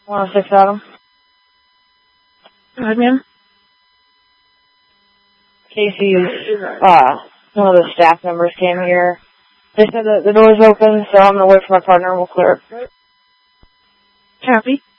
106 Adam. Go ahead, ma'am. Casey's, one of the staff members came here. They said that the door's open, so I'm going to wait for my partner and we'll clear it. Copy.